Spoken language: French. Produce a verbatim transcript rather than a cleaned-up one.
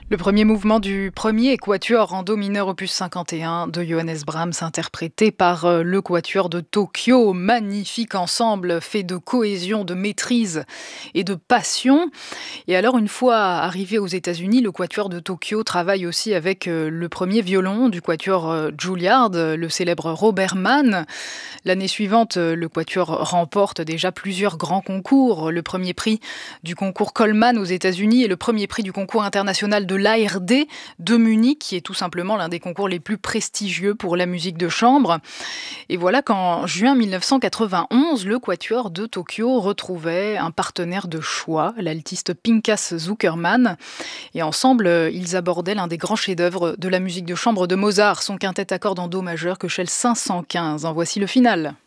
Le premier mouvement du premier quatuor en do mineur opus cinquante et un de Johannes Brahms, interprété par euh, le quatuor de Tokyo. Magnifique ensemble fait de cohésion, de maîtrise et de passion. Et alors, une fois arrivé aux États-Unis, le quatuor de Tokyo travaille aussi avec euh, le premier violon du quatuor euh, Juilliard, euh, le célèbre Robert Mann. L'année suivante, euh, le quatuor remporte déjà plusieurs grands concours. Le premier prix du concours Coleman aux États-Unis et le premier prix du concours international de l'A R D de Munich, qui est tout simplement l'un des concours les plus prestigieux pour la musique de chambre. Et voilà qu'en juin mille neuf cent quatre-vingt-onze, le quatuor de Tokyo retrouvait un partenaire de choix, l'altiste Pinchas Zuckerman. Et ensemble, ils abordaient l'un des grands chefs-d'œuvre de la musique de chambre de Mozart, son quintet à cordes en do majeur, Köchel cinq cent quinze. En voici le final.